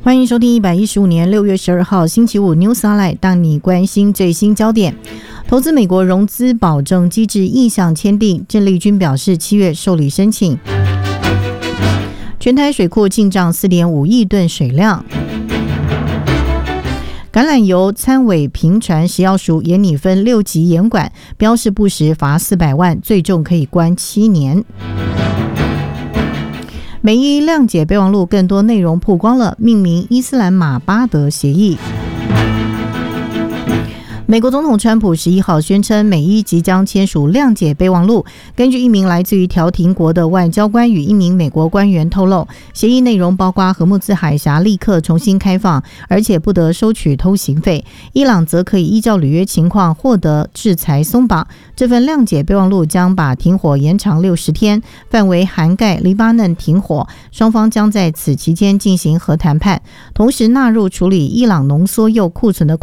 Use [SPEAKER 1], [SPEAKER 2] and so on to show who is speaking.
[SPEAKER 1] 欢迎收听115年6月12号星期五 News Online， 当你关心最新焦点。投资美国融资保证机制意向签订，郑丽君表示7月受理申请。全台水库进账 4.5 亿吨水量。橄榄油参委评传食药署严拟分6级严管，标示不实罚400万，最重可以关7年。美伊谅解备忘录更多内容曝光了，命名伊斯兰马巴德协议。美国总统川普11号宣称，美伊即将签署谅解备忘录。根据一名来自于调停国的外交官与一名美国官员透露，协议内容包括荷木兹海峡立刻重新开放，而且不得收取偷行费。伊朗则可以依照履约情况获得制裁松绑。这份谅解备忘录将把停火延长60天，范围涵盖黎巴嫩停火，双方将在此期间进行核谈判，同时纳入处理伊朗浓缩铀库存的